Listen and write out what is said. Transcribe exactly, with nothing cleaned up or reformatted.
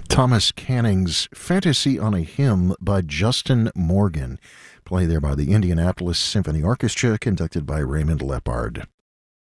Thomas Canning's Fantasy on a Hymn by Justin Morgan. Play there by the Indianapolis Symphony Orchestra, conducted by Raymond Lepard.